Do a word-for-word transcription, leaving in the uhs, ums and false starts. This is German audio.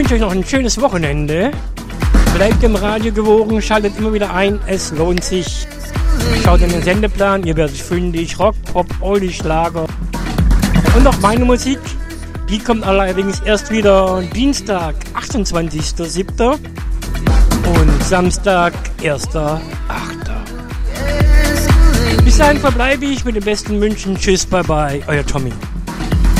wünsche euch noch ein schönes Wochenende. Bleibt dem Radio gewogen, schaltet immer wieder ein, es lohnt sich. Schaut in den Sendeplan, ihr werdet fündig, Rock, Pop, Oldie, Schlager. Und auch meine Musik, die kommt allerdings erst wieder Dienstag, achtundzwanzigster siebter und Samstag, erster achter Bis dahin verbleibe ich mit den besten Wünschen. Tschüss, bye bye, euer Tommy.